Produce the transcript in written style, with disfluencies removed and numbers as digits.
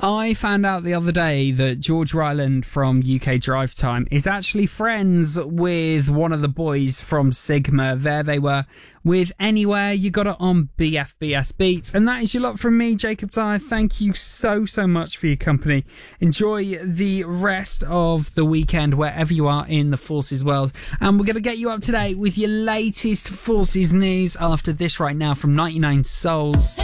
I found out the other day that George Ryland from UK Drive Time is actually friends with one of the boys from Sigma. There they were with Anywhere. You got it on BFBS Beats. And that is your lot from me, Jacob Dyer. Thank you so much for your company. Enjoy the rest of the weekend wherever you are in the Forces world. And we're going to get you up to date with your latest Forces news after this right now from 99 Souls.